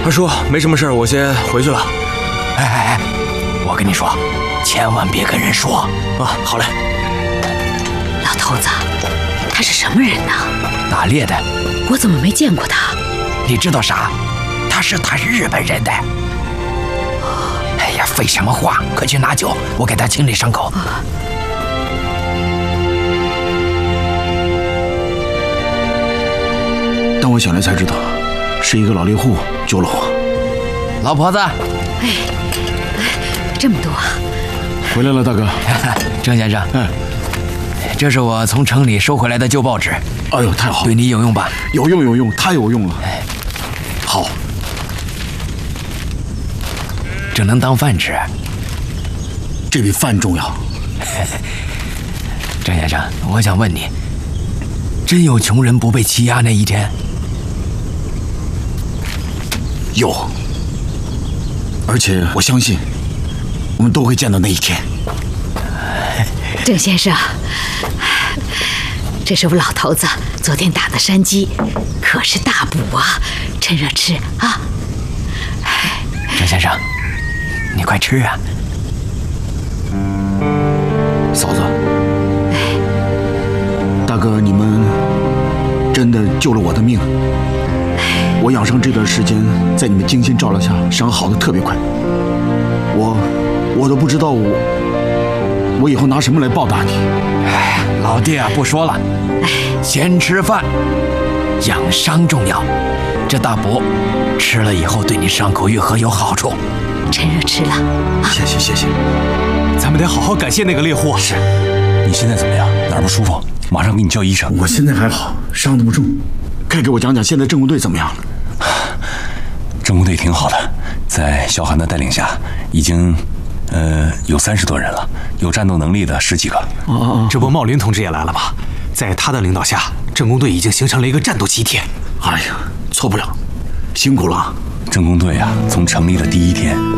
二叔，没什么事，我先回去了。 哎，我跟你说，千万别跟人说啊！好嘞。 老头子，他是什么人呢？ 打猎的。 我怎么没见过他？ 你知道啥？他是日本人的。哎呀，废什么话，快去拿酒，我给他清理伤口。 但我想来才知道，是一个老猎户救了我。 老婆子， 这么多， 回来了，大哥。 郑先生，这是我从城里收回来的旧报纸。 哎呦，太好了， 对你有用吧？ 有用，太有用了。好， 这能当饭吃。 这比饭重要。 郑先生，我想问你，真有穷人不被欺压那一天？ 有，而且我相信，我们都会见到那一天。 郑先生，这是我老头子昨天打的山鸡，可是大补啊，趁热吃啊。 郑先生，你快吃啊！ 嫂子，大哥，你们真的救了我的命。我养伤这段时间，在你们精心照料下，伤好的特别快。我都不知道我以后拿什么来报答你。 哎，老弟啊，不说了，先吃饭，养伤重要。这大补吃了以后，对你伤口愈合有好处。 趁热吃了啊！ 谢谢。 咱们得好好感谢那个猎户。 是，你现在怎么样？哪儿不舒服？马上给你叫医生。 我现在还好，伤得不重。快给我讲讲现在政工队怎么样了？ 政工队挺好的，在小韩的带领下，已经有30多人了，有战斗能力的10几个。 这不茂林同志也来了吗？在他的领导下，政工队已经形成了一个战斗集体。 哎呀，错不了，辛苦了。 政工队啊，从成立的第一天